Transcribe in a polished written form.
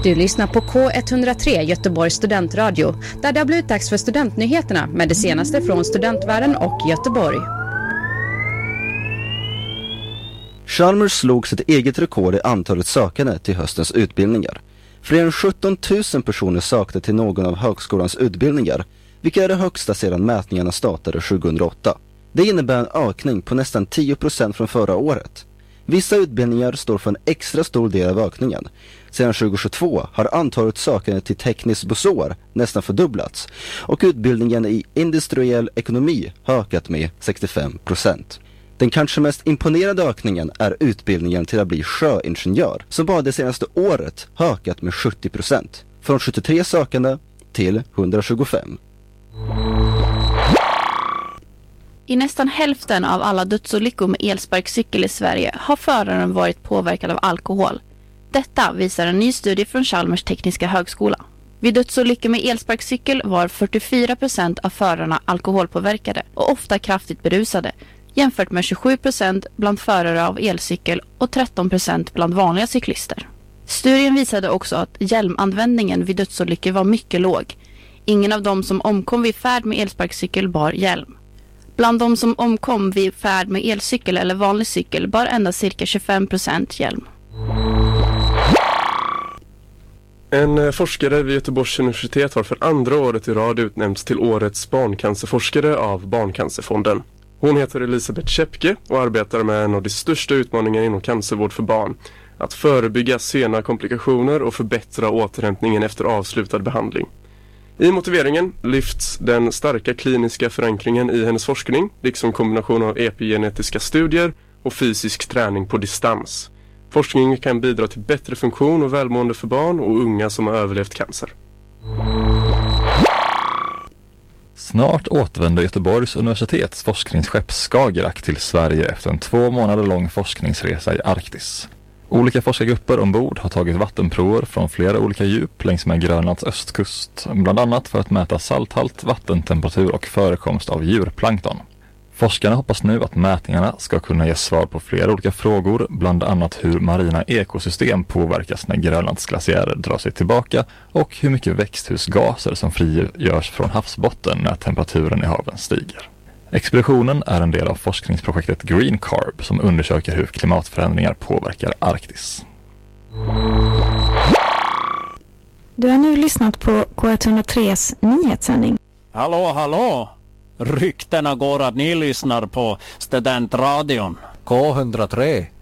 Du lyssnar på K103 Göteborgs studentradio, där det har blivit dags för studentnyheterna med det senaste från studentvärlden och Göteborg. Chalmers slog sitt eget rekord i antalet sökande till höstens utbildningar. Fler än 17 000 personer sökte till någon av högskolans utbildningar, vilket är det högsta sedan mätningarna startade 2008. Det innebär en ökning på nästan 10% från förra året. Vissa utbildningar står för en extra stor del av ökningen. Sedan 2022 har antalet sökande till teknisk bosår nästan fördubblats och utbildningen i industriell ekonomi har ökat med 65%. Den kanske mest imponerande ökningen är utbildningen till att bli sjöingenjör, som bara det senaste året har ökat med 70%, från 73 sökande till 125. I nästan hälften av alla dödsolyckor med elsparkcykel i Sverige har föraren varit påverkad av alkohol. Detta visar en ny studie från Chalmers tekniska högskola. Vid dödsolyckor med elsparkcykel var 44% av förarna alkoholpåverkade och ofta kraftigt berusade, jämfört med 27% bland förare av elcykel och 13% bland vanliga cyklister. Studien visade också att hjälmanvändningen vid dödsolyckor var mycket låg. Ingen av dem som omkom vid färd med elsparkcykel bar hjälm. Bland de som omkom vid färd med elcykel eller vanlig cykel bar endast cirka 25% hjälm. En forskare vid Göteborgs universitet har för andra året i rad utnämnts till årets barncancerforskare av Barncancerfonden. Hon heter Elisabeth Schepke och arbetar med en av de största utmaningarna inom cancervård för barn: att förebygga sena komplikationer och förbättra återhämtningen efter avslutad behandling. I motiveringen lyfts den starka kliniska förankringen i hennes forskning, liksom kombination av epigenetiska studier och fysisk träning på distans. Forskningen kan bidra till bättre funktion och välmående för barn och unga som har överlevt cancer. Snart återvänder Göteborgs universitets forskningsskepp Skagerrak till Sverige efter en 2 månader lång forskningsresa i Arktis. Olika forskargrupper ombord har tagit vattenprover från flera olika djup längs med Grönlands östkust, bland annat för att mäta salthalt, vattentemperatur och förekomst av djurplankton. Forskarna hoppas nu att mätningarna ska kunna ge svar på flera olika frågor, bland annat hur marina ekosystem påverkas när Grönlands glaciärer drar sig tillbaka och hur mycket växthusgaser som frigörs från havsbotten när temperaturen i haven stiger. Expeditionen är en del av forskningsprojektet Green Carb som undersöker hur klimatförändringar påverkar Arktis. Du har nu lyssnat på K103s nyhetssändning. Hallå! Ryktena går att ni lyssnar på studentradion. K103.